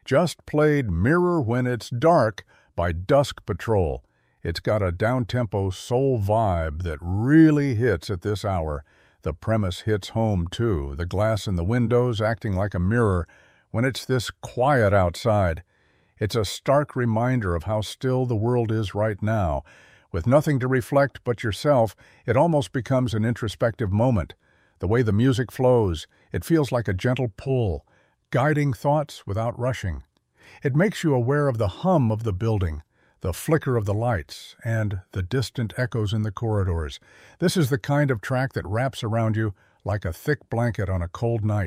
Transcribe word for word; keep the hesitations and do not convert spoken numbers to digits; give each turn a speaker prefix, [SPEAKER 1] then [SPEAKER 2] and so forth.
[SPEAKER 1] just played Mirror When It's Dark by Dusk Patrol. It's got a down-tempo soul vibe that really hits at this hour. The premise hits home, too, the glass in the windows acting like a mirror when it's this quiet outside. It's a stark reminder of how still the world is right now. With nothing to reflect but yourself, it almost becomes an introspective moment. The way the music flows, it feels like a gentle pull, guiding thoughts without rushing. It makes you aware of the hum of the building, the flicker of the lights, and the distant echoes in the corridors. This is the kind of track that wraps around you like a thick blanket on a cold night.